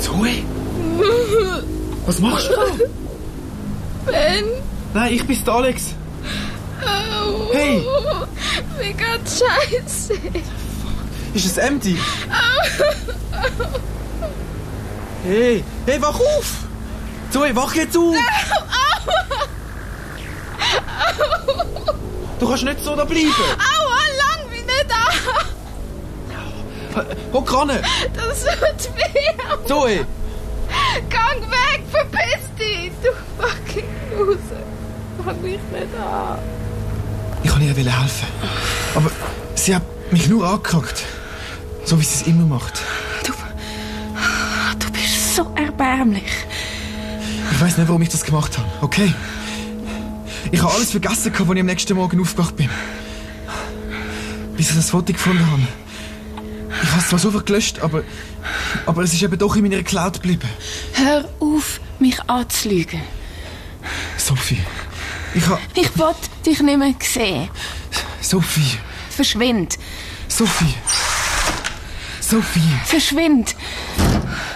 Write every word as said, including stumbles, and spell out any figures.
Zoe? Was machst du da? Ben? Nein, ich bin's, der Alex. Oh. Hey! Mir geht's scheiße. Ist es empty? Hey, hey, wach auf! Zoe, wach jetzt auf! Du kannst nicht so da bleiben! Aua, lang mich nicht an! Hock ran! Das tut weh! Zoe! Gang weg, verpiss dich! Du fucking Loser! Fang mich nicht an! Ich wollte ihr helfen. Aber sie hat mich nur angekackt. So wie sie es immer macht. Du... Du bist so erbärmlich. Ich weiss nicht, warum ich das gemacht habe, okay? Ich habe alles vergessen, als ich am nächsten Morgen aufgewacht bin. Bis ich das Foto gefunden habe. Ich habe es zwar sofort gelöscht, aber... Aber es ist eben doch in meiner Cloud geblieben. Hör auf, mich anzulügen. Sophie, ich habe... Ich will dich nicht mehr sehen. Sophie. Verschwind. Sophie. Sophie. Verschwind.